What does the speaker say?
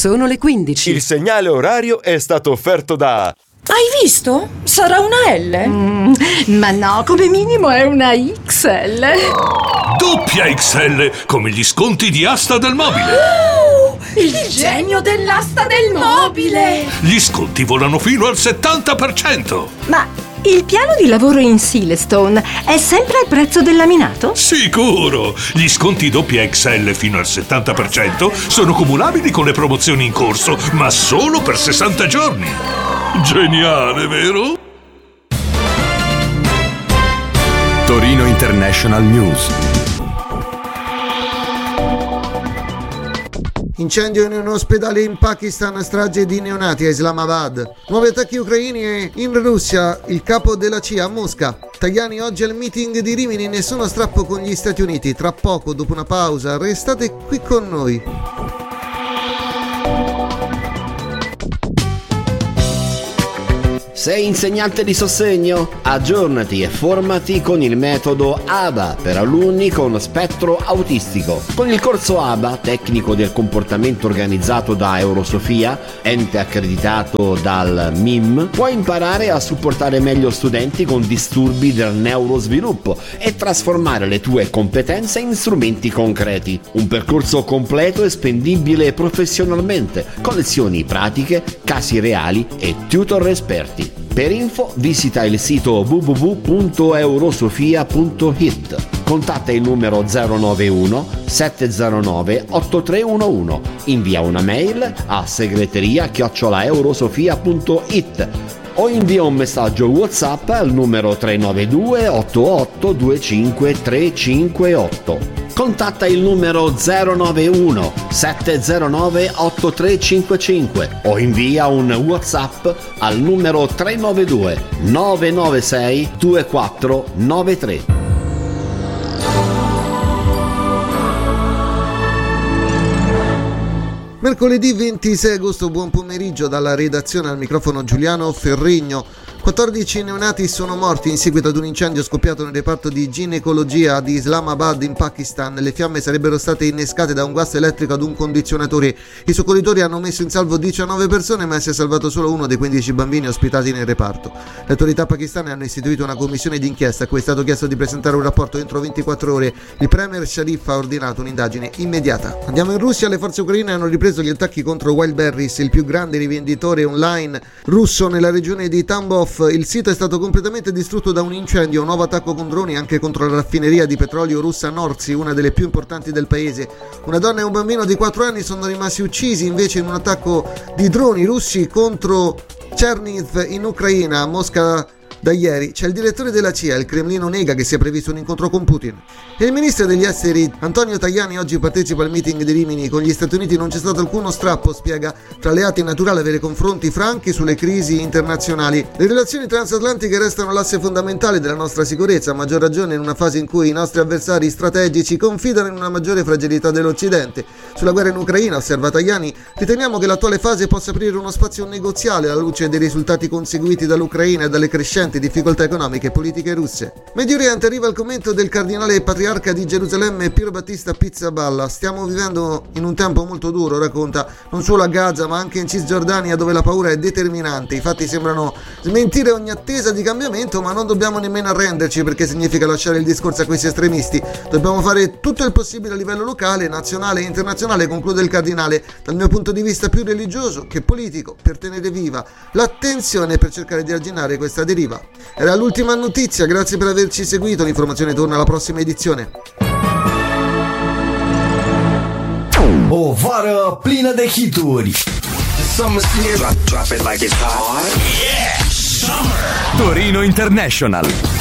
Sono le 15. Il segnale orario è stato offerto da... Hai visto? Sarà una L? Ma no, come minimo è una XL. Doppia XL, come gli sconti di Asta del Mobile. Il genio dell'asta del mobile! Gli sconti volano fino al 70%. Ma il piano di lavoro in Silestone è sempre al prezzo del laminato? Sicuro! Gli sconti doppia XL fino al 70% sono cumulabili con le promozioni in corso, ma solo per 60 giorni. Geniale, vero? Torino International News. Incendio in un ospedale in Pakistan, strage di neonati a Islamabad. Nuovi attacchi ucraini in Russia, il capo della CIA a Mosca. Tajani oggi al meeting di Rimini, nessuno strappo con gli Stati Uniti. Tra poco, dopo una pausa, restate qui con noi. Sei insegnante di sostegno? Aggiornati e formati con il metodo ABA per alunni con spettro autistico. Con il corso ABA, tecnico del comportamento organizzato da Eurosofia, ente accreditato dal MIM, puoi imparare a supportare meglio studenti con disturbi del neurosviluppo e trasformare le tue competenze in strumenti concreti. Un percorso completo e spendibile professionalmente, con lezioni pratiche, casi reali e tutor esperti. Per info visita il sito www.eurosofia.it. Contatta il numero 091 709 8311. Invia una mail a segreteria@eurosofia.it o invia un messaggio WhatsApp al numero 392 88 25 358. Contatta il numero 091 709 8355 o invia un WhatsApp al numero 392 996 2493. Mercoledì 26 agosto, buon pomeriggio dalla redazione, al microfono Giuliano Ferrigno. 14 neonati sono morti in seguito ad un incendio scoppiato nel reparto di ginecologia di Islamabad in Pakistan. Le fiamme sarebbero state innescate da un gas elettrico ad un condizionatore. I soccorritori hanno messo in salvo 19 persone, ma si è salvato solo uno dei 15 bambini ospitati nel reparto. Le autorità pakistane hanno istituito una commissione d'inchiesta a cui è stato chiesto di presentare un rapporto entro 24 ore. Il premier Sharif ha ordinato un'indagine immediata. Andiamo in Russia. Le forze ucraine hanno ripreso gli attacchi contro Wildberries, il più grande rivenditore online russo nella regione di Tambov. Il sito è stato completamente distrutto da un incendio, un nuovo attacco con droni anche contro la raffineria di petrolio russa Norsy, una delle più importanti del paese. Una donna e un bambino di 4 anni sono rimasti uccisi invece in un attacco di droni russi contro Chernihiv in Ucraina. A Mosca da ieri c'è il direttore della CIA, il Cremlino nega che sia previsto un incontro con Putin. E il ministro degli esteri Antonio Tajani oggi partecipa al meeting di Rimini. Con gli Stati Uniti non c'è stato alcuno strappo, spiega, tra alleati è naturale avere confronti franchi sulle crisi internazionali. Le relazioni transatlantiche restano l'asse fondamentale della nostra sicurezza, a maggior ragione in una fase in cui i nostri avversari strategici confidano in una maggiore fragilità dell'Occidente. Sulla guerra in Ucraina, osserva Tajani, riteniamo che l'attuale fase possa aprire uno spazio negoziale alla luce dei risultati conseguiti dall'Ucraina e dalle crescenti difficoltà economiche e politiche russe. Medio Oriente, arriva il commento del cardinale patriarca di Gerusalemme Piero Battista Pizzaballa. Stiamo vivendo in un tempo molto duro, racconta, non solo a Gaza ma anche in Cisgiordania, dove la paura è determinante. I fatti sembrano smentire ogni attesa di cambiamento, ma non dobbiamo nemmeno arrenderci, perché significa lasciare il discorso a questi estremisti. Dobbiamo fare tutto il possibile a livello locale, nazionale e internazionale, conclude il cardinale, dal mio punto di vista più religioso che politico, per tenere viva l'attenzione per cercare di arginare questa deriva. Era l'ultima notizia, grazie per averci seguito. L'informazione torna alla prossima edizione. O vară plină de hituri. Torino International.